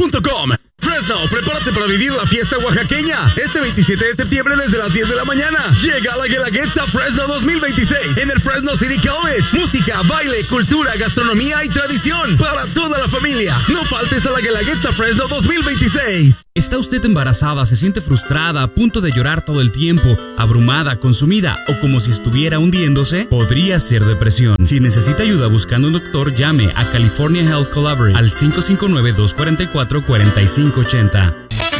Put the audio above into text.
Fresno.com. Fresno, prepárate para vivir la fiesta oaxaqueña. Este 27 de septiembre desde las 10 de la mañana. Llega la Guelaguetza Fresno 2026 en el Fresno City College. Música, baile, cultura, gastronomía y tradición para toda la familia. No faltes a la Guelaguetza Fresno 2026. ¿Está usted embarazada, se siente frustrada, a punto de llorar todo el tiempo, abrumada, consumida o como si estuviera hundiéndose? Podría ser depresión. Si necesita ayuda buscando un doctor, llame a California Health Collaborative al 559-244-4580.